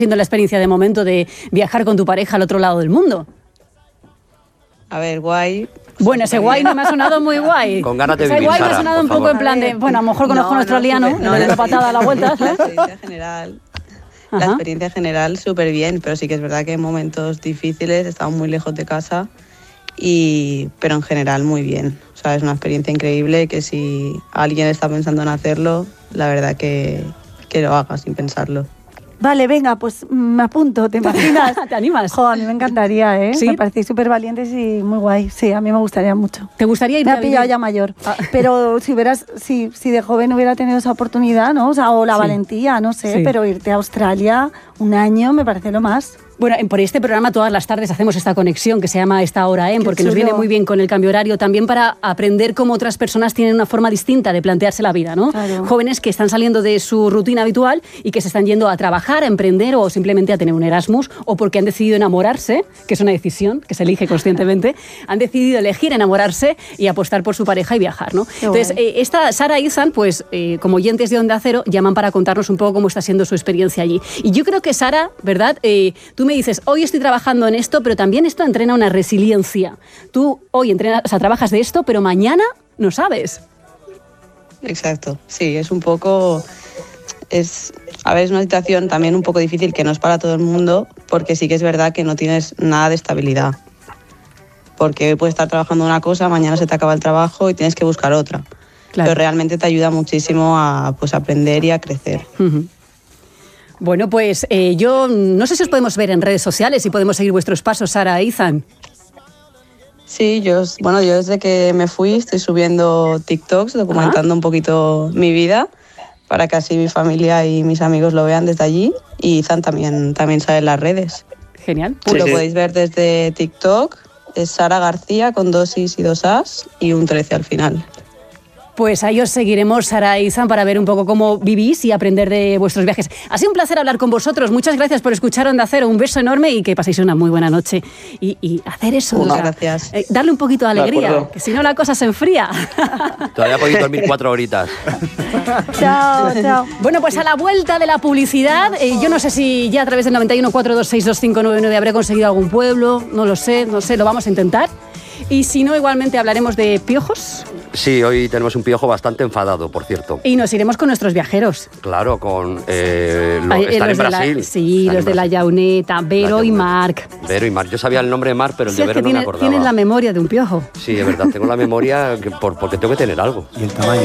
Siendo la experiencia de momento de viajar con tu pareja al otro lado del mundo. A ver, guay. Bueno, ese guay no me ha sonado muy guay. Con ganas de ese vivir, guay me Sara, ha sonado un por poco favor. en plan de, bueno, a lo mejor conozco un australiano, no, le doy una patada a la vuelta. La experiencia general. La experiencia general súper bien, pero sí que es verdad que en momentos difíciles estamos muy lejos de casa, pero en general muy bien. O sea, es una experiencia increíble que si alguien está pensando en hacerlo, la verdad que lo haga sin pensarlo. Vale, venga, pues me apunto, ¿te imaginas? ¿Te animas? Jo, a mí me encantaría, ¿eh? ¿Sí? Me parecéis súper valientes y muy guay. Sí, a mí me gustaría mucho. ¿Te gustaría ir Me a ha pillado vivir? ya mayor. Pero si de joven hubiera tenido esa oportunidad, ¿no? O la valentía, no sé, Sí. pero irte a Australia un año me parece lo más. Bueno, por este programa todas las tardes hacemos esta conexión que se llama Esta Hora En, porque nos viene muy bien con el cambio horario, también para aprender cómo otras personas tienen una forma distinta de plantearse la vida, ¿no? Claro. Jóvenes que están saliendo de su rutina habitual y que se están yendo a trabajar, a emprender o simplemente a tener un Erasmus, o porque han decidido enamorarse, que es una decisión que se elige conscientemente, han decidido elegir enamorarse y apostar por su pareja y viajar, ¿no? Qué Entonces, guay. esta Sara y Izan, pues como oyentes de Onda Cero, llaman para contarnos un poco cómo está siendo su experiencia allí. Y yo creo que Sara, ¿verdad? Tú me dices, hoy estoy trabajando en esto, pero también esto entrena una resiliencia. Tú hoy entrenas, o sea, trabajas de esto, pero mañana no sabes. Exacto, sí, es un poco... Es una situación también un poco difícil que no es para todo el mundo, porque sí que es verdad que no tienes nada de estabilidad. Porque hoy puedes estar trabajando una cosa, mañana se te acaba el trabajo y tienes que buscar otra. Claro. Pero realmente te ayuda muchísimo a aprender y a crecer. Uh-huh. Bueno, pues yo no sé si os podemos ver en redes sociales y podemos seguir vuestros pasos, Sara e Izan. Sí, yo desde que me fui estoy subiendo TikToks documentando un poquito mi vida para que así mi familia y mis amigos lo vean desde allí, y Izan también sale en las redes. Genial. Lo podéis ver desde TikTok, es Sara García con 2 Is y 2 As y un 13 al final. Pues ahí os seguiremos, Sara e Izan, para ver un poco cómo vivís y aprender de vuestros viajes. Ha sido un placer hablar con vosotros. Muchas gracias por escuchar Onda Cero. Un beso enorme y que paséis una muy buena noche. Y hacer eso. Muchas gracias. Darle un poquito de alegría, acuerdo. que si no la cosa se enfría. Todavía podéis dormir 4 horitas. Chao, chao. Bueno, pues a la vuelta de la publicidad, yo no sé si ya a través del 91-426-2599 habré conseguido algún pueblo, no lo sé, lo vamos a intentar. Y si no, igualmente hablaremos de piojos. Sí, hoy tenemos un piojo bastante enfadado, por cierto. Y nos iremos con nuestros viajeros. Claro, con están Los en de Brasil. Sí, Están los en de la Brasil. Yauneta, Vero y Marc. Vero y Marc. Yo sabía el nombre de Marc, pero el Sí, de es Vero que no me acordaba. tienen la memoria de un piojo. Sí, es verdad, tengo la memoria porque tengo que tener algo. Y el tamaño.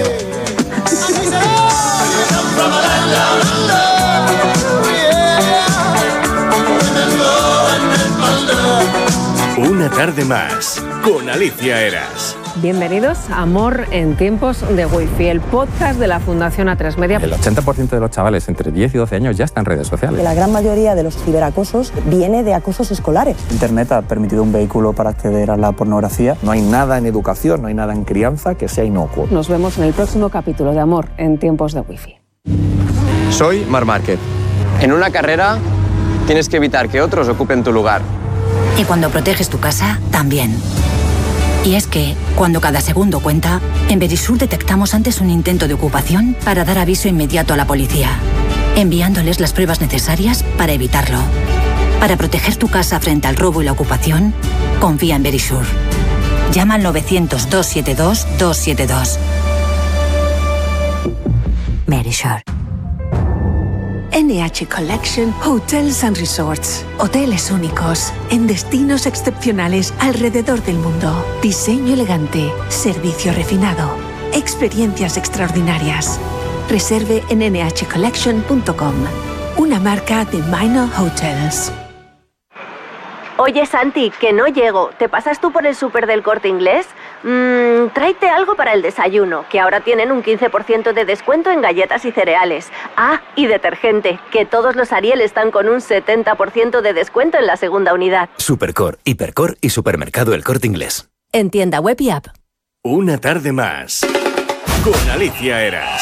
Una tarde más con Alicia Eras. Bienvenidos a Amor en tiempos de Wi-Fi, el podcast de la Fundación A3 Media. El 80% de los chavales entre 10 y 12 años ya están en redes sociales. La gran mayoría de los ciberacosos viene de acosos escolares. Internet ha permitido un vehículo para acceder a la pornografía. No hay nada en educación, no hay nada en crianza que sea inocuo. Nos vemos en el próximo capítulo de Amor en tiempos de Wi-Fi. Soy Marc Márquez. En una carrera tienes que evitar que otros ocupen tu lugar. Y cuando proteges tu casa, también. Y es que, cuando cada segundo cuenta, en Verisur detectamos antes un intento de ocupación para dar aviso inmediato a la policía, enviándoles las pruebas necesarias para evitarlo. Para proteger tu casa frente al robo y la ocupación, confía en Verisur. Llama al 900-272-272. Verisur. NH Collection Hotels and Resorts. Hoteles únicos, en destinos excepcionales alrededor del mundo. Diseño elegante, servicio refinado, experiencias extraordinarias. Reserve en nhcollection.com, una marca de Minor Hotels. Oye, Santi, que no llego. ¿Te pasas tú por el súper del Corte Inglés? Tráete algo para el desayuno, que ahora tienen un 15% de descuento en galletas y cereales. Ah, y detergente, que todos los Ariel están con un 70% de descuento en la segunda unidad. Supercor, Hipercor y Supermercado El Corte Inglés. En tienda web y app. Una tarde más con Alicia Eras.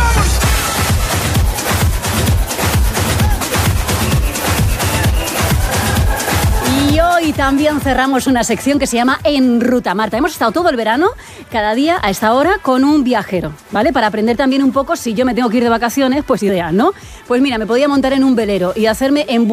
Y hoy también cerramos una sección que se llama En Ruta, Marta. Hemos estado todo el verano, cada día a esta hora, con un viajero, ¿vale? Para aprender también un poco, si yo me tengo que ir de vacaciones, pues ideal, ¿no? Pues mira, me podía montar en un velero y hacerme en